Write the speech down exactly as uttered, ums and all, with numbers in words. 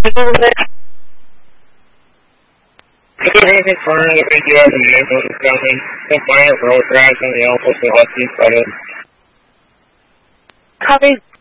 Anything further that we do have in the airport is coming. Compliant road tracks and the office of what you put in. Copy